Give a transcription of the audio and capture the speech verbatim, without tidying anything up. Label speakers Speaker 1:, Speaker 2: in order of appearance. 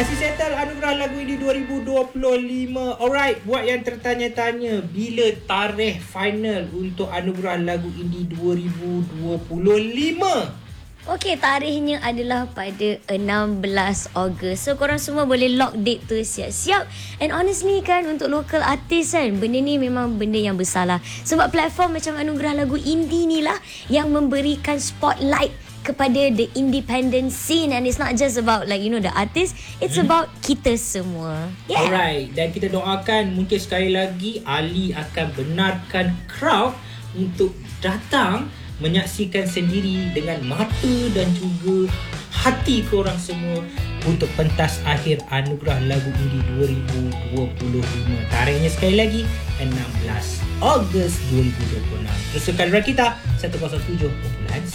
Speaker 1: Kasih settle anugerah lagu ini dua ribu dua puluh lima. Alright, buat yang tertanya-tanya bila tarikh final untuk anugerah lagu indie dua ribu dua puluh lima?
Speaker 2: Okey, tarikhnya adalah pada enam belas Ogos. So korang semua boleh lock date tu siap-siap. And honestly kan, untuk local artist kan, benda ni memang benda yang besar lah. Sebab platform macam anugerah lagu indie ni lah yang memberikan spotlight kepada the independent scene. And it's not just about like you know the artist, it's hmm. about kita semua.
Speaker 1: Yeah. Alright, dan kita doakan mungkin sekali lagi Ali akan benarkan crowd untuk datang menyaksikan sendiri dengan mata dan juga hati korang semua untuk pentas akhir anugerah lagu indie dua ribu dua puluh lima. Tarikhnya sekali lagi enam belas Ogos dua ribu dua puluh enam. Teruskan Rakita seratus tujuh